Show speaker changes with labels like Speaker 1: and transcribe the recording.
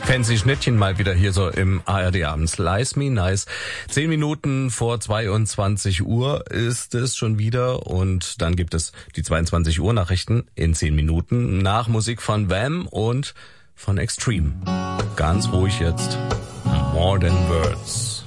Speaker 1: Fancy Schnittchen mal wieder hier so im ARD abends. Slice Me Nice. 10 Minuten vor 22 Uhr ist es schon wieder und dann gibt es die 22 Uhr Nachrichten in 10 Minuten nach Musik von Wham und von Extreme. Ganz ruhig jetzt. More Than Words.